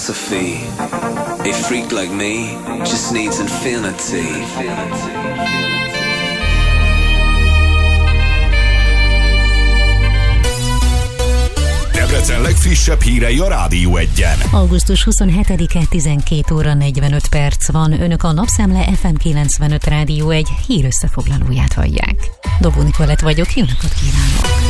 Sophie, a freak like me just needs infinity. Debrecen legfrissebb hírei a Rádió 1-en. Augusztus 27-e 12 óra 45 perc van. Önök a Napszemle FM 95 Rádió 1 hírösszefoglalóját hallják. Dobó Nikolett vagyok, jó napot kívánok!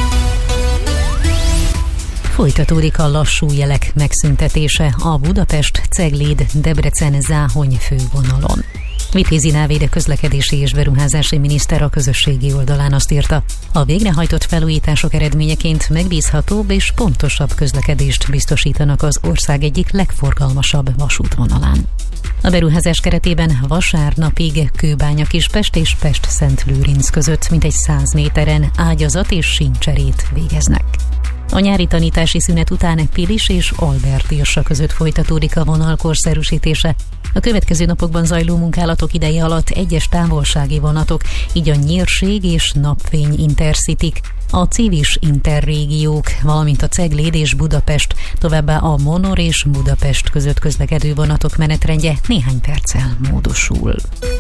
Folytatódik a lassú jelek megszüntetése a Budapest-Cegléd-Debrecen-Záhony fővonalon. Vitézi Návéde közlekedési és beruházási miniszter a közösségi oldalán azt írta, a végrehajtott felújítások eredményeként megbízhatóbb és pontosabb közlekedést biztosítanak az ország egyik legforgalmasabb vasútvonalán. A beruházás keretében vasárnapig Kőbánya-Kispest és Pest-Szentlőrinc között mintegy 100 méteren ágyazat és síncserét végeznek. A nyári tanítási szünet után Pilis és Albert Irsa között folytatódik a vonal korszerűsítése. A következő napokban zajló munkálatok ideje alatt egyes távolsági vonatok, így a Nyírség és Napfény Intercityk, a Civis Interrégiók, valamint a Cegléd és Budapest, továbbá a Monor és Budapest között közlekedő vonatok menetrendje néhány perccel módosul.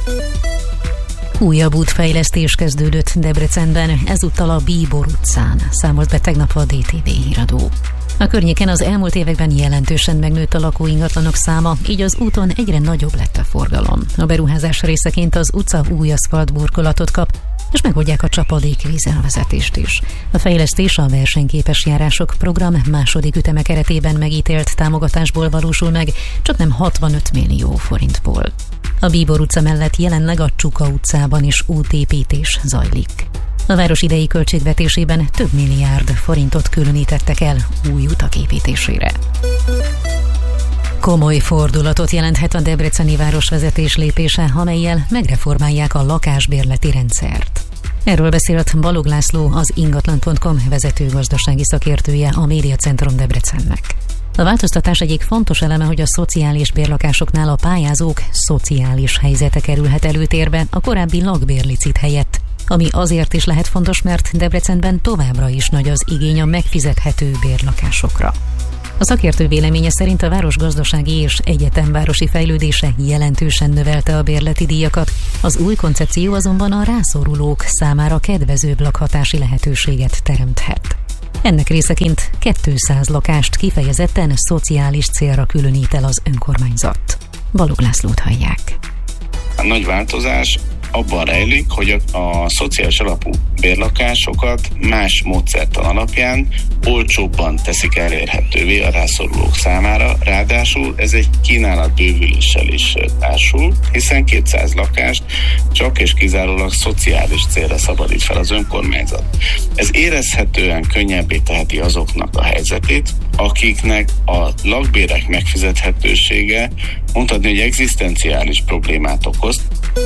Újabb útfejlesztés kezdődött Debrecenben, ezúttal a Bíbor utcán, számolt be tegnap a DTV híradó. A környéken az elmúlt években jelentősen megnőtt a lakóingatlanok száma, így az úton egyre nagyobb lett a forgalom. A beruházás részeként az utca új aszfalt burkolatot kap, és megoldják a csapadékvíz elvezetést is. A fejlesztés a versenyképes járások program második üteme keretében megítélt támogatásból valósul meg, csak nem 65 millió forintból. A Bíbor utca mellett jelenleg a Csuka utcában is útépítés zajlik. A város idei költségvetésében több milliárd forintot különítettek el új utak építésére. Komoly fordulatot jelenthet a debreceni városvezetés lépése, amellyel megreformálják a lakásbérleti rendszert. Erről beszélt Balog László, az ingatlan.com vezető gazdasági szakértője a Médiacentrum Debrecennek. A változtatás egyik fontos eleme, hogy a szociális bérlakásoknál a pályázók szociális helyzete kerülhet előtérbe a korábbi lakbérlicit helyett, ami azért is lehet fontos, mert Debrecenben továbbra is nagy az igény a megfizethető bérlakásokra. A szakértő véleménye szerint a város gazdasági és egyetemvárosi fejlődése jelentősen növelte a bérleti díjakat, az új koncepció azonban a rászorulók számára kedvezőbb lakhatási lehetőséget teremthet. Ennek részeként 200 lakást kifejezetten szociális célra különít el az önkormányzat. Balog Lászlót hallják. A nagy változás abban rejlik, hogy a szociális alapú bérlakásokat más módszertan alapján olcsóbban teszik elérhetővé a rászorulók számára, ráadásul ez egy kínálatbővüléssel is társul, hiszen 200 lakást csak és kizárólag szociális célra szabadít fel az önkormányzat. Ez érezhetően könnyebbé teheti azoknak a helyzetét, akiknek a lakbérek megfizethetősége mondhatni, hogy egzisztenciális problémát okoz.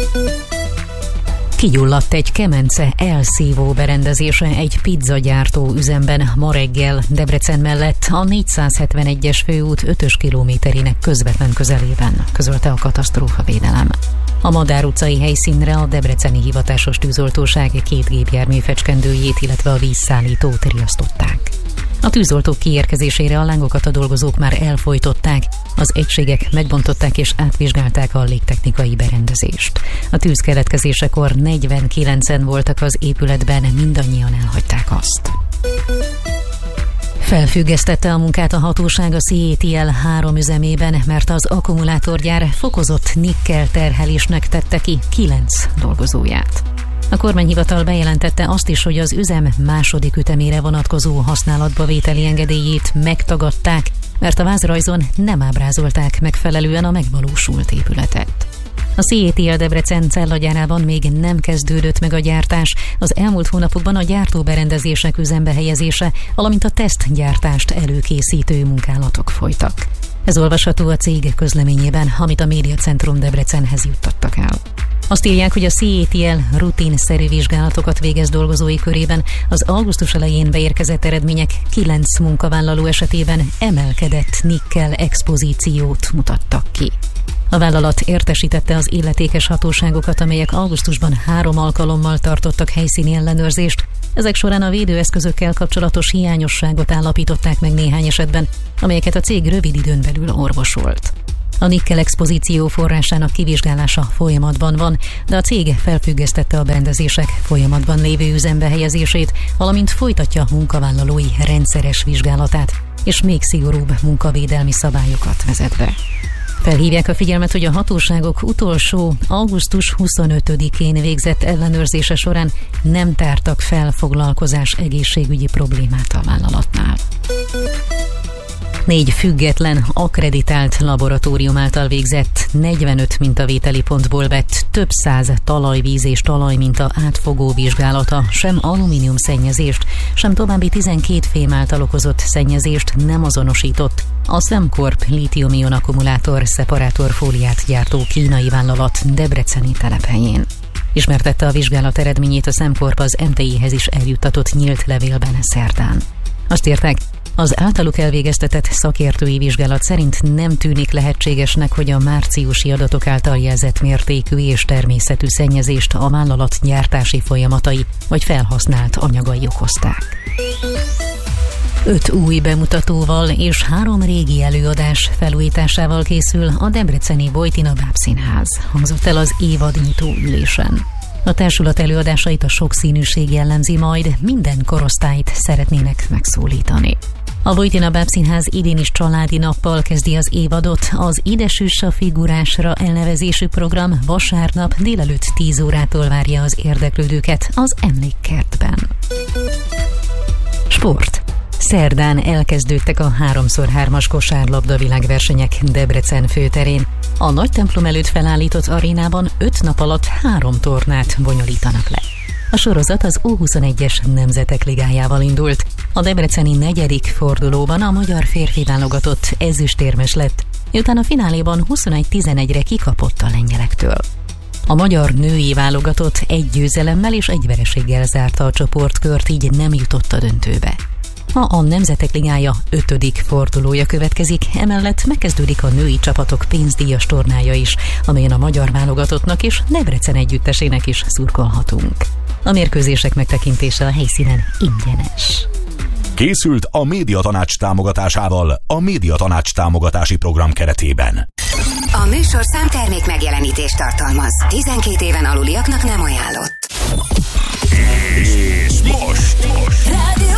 Kigyulladt egy kemence elszívó berendezése egy pizzagyártó üzemben ma reggel Debrecen mellett a 471-es főút 5-ös kilométerének közvetlen közelében, közölte a katasztrófavédelem. A Madár utcai helyszínre a debreceni hivatásos tűzoltóság 2 gépjármű fecskendőjét, illetve a vízszállítót riasztották. A tűzoltók kiérkezésére a lángokat a dolgozók már elfojtották, az egységek megbontották és átvizsgálták a légtechnikai berendezést. A tűz keletkezésekor 49-en voltak az épületben, mindannyian elhagyták azt. Felfüggesztette a munkát a hatóság a CATL 3 üzemében, mert az akkumulátorgyár fokozott nikkel terhelésnek tette ki 9 dolgozóját. A kormányhivatal bejelentette azt is, hogy az üzem második ütemére vonatkozó használatba vételi engedélyét megtagadták, mert a vázrajzon nem ábrázolták megfelelően a megvalósult épületet. A CATL Debrecen cellagyárában még nem kezdődött meg a gyártás, az elmúlt hónapokban a gyártóberendezések üzembe helyezése, valamint a tesztgyártást előkészítő munkálatok folytak. Ez olvasható a cég közleményében, amit a Médiacentrum Debrecenhez juttattak el. Azt írják, hogy a CATL rutinszerű vizsgálatokat végez dolgozói körében, az augusztus elején beérkezett eredmények 9 munkavállaló esetében emelkedett nikkel expozíciót mutattak ki. A vállalat értesítette az illetékes hatóságokat, amelyek augusztusban 3 alkalommal tartottak helyszíni ellenőrzést, Ezek során a védőeszközökkel kapcsolatos hiányosságot állapították meg néhány esetben, amelyeket a cég rövid időn belül orvosolt. A nikkel expozíció forrásának kivizsgálása folyamatban van, de a cég felfüggesztette a berendezések folyamatban lévő üzembe helyezését, valamint folytatja munkavállalói rendszeres vizsgálatát, és még szigorúbb munkavédelmi szabályokat vezet be. Felhívják a figyelmet, hogy a hatóságok utolsó augusztus 25-én végzett ellenőrzése során nem tártak fel foglalkozás egészségügyi problémát a vállalatnál. 4 független, akkreditált laboratórium által végzett 45 mintavételi pontból vett több száz talajvíz és talajminta átfogó vizsgálata sem alumínium szennyezést, sem további 12 fém által okozott szennyezést nem azonosított a Semcorp lítium-ion akkumulátor szeparátorfóliát gyártó kínai vállalat debreceni telephelyén. Ismertette a vizsgálat eredményét a Semcorp az MTI-hez is eljuttatott nyílt levélben szerdán. Azt írták, az általuk elvégeztetett szakértői vizsgálat szerint nem tűnik lehetségesnek, hogy a márciusi adatok által jelzett mértékű és természetű szennyezést a vállalat gyártási folyamatai vagy felhasznált anyagai okozták. 5 új bemutatóval és 3 régi előadás felújításával készül a debreceni Vojtina Bábszínház, hangzott el az évadnyitó ülésen. A társulat előadásait a sokszínűség jellemzi, majd minden korosztályt szeretnének megszólítani. A Vojtina Bábszínház idén is családi nappal kezdi az évadot. Az Ide süss a figurásra elnevezésű program vasárnap délelőtt 10 órától várja az érdeklődőket az Emlékkertben. Sport. Szerdán elkezdődtek a 3x3-as kosárlabda világversenyek Debrecen főterén. A nagy templom előtt felállított arénában 5 nap alatt 3 tornát bonyolítanak le. A sorozat az U21-es Nemzetek Ligájával indult. A debreceni 4. fordulóban a magyar férfi válogatott ezüstérmes lett, miután a fináléban 21-11-re kikapott a lengyelektől. A magyar női válogatott 1 győzelemmel és 1 vereséggel zárta a csoportkört, így nem jutott a döntőbe. Ma a Nemzetek Ligája 5. fordulója következik, emellett megkezdődik a női csapatok pénzdíjas tornája is, amelyen a magyar válogatottnak és Debrecen együttesének is szurkolhatunk. A mérkőzések megtekintése a helyszínen ingyenes. Készült a Médiatanács támogatásával a Médiatanács támogatási program keretében. A műsorszám termék megjelenítést tartalmaz. 12 éven aluliaknak nem ajánlott. És most Rádió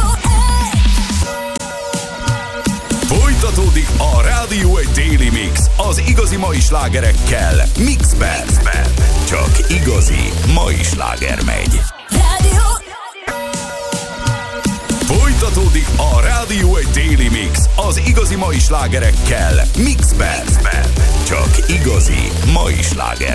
folytatódik a Rádió egy Daily Mix az igazi mai slágerekkel Mixben. Csak igazi mai sláger megy. Rádió. Folytatódik a Rádió egy Daily Mix az igazi mai slágerekkel Mixben. Csak igazi mai sláger